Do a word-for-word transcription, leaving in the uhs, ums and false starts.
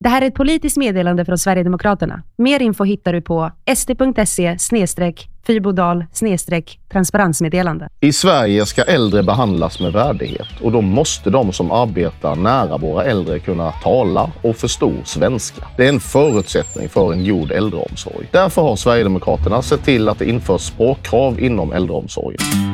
Det här är ett politiskt meddelande från Sverigedemokraterna. Mer info hittar du på st.se snedstreck fyrbodal snedstreck transparensmeddelande. I Sverige ska äldre behandlas med värdighet och då måste de som arbetar nära våra äldre kunna tala och förstå svenska. Det är en förutsättning för en god äldreomsorg. Därför har Sverigedemokraterna sett till att det införs språkkrav inom äldreomsorgen.